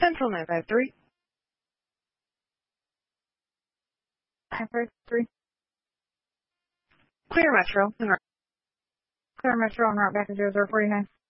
Central 953. 953. Clear Metro. Clear Metro on route back to 0049.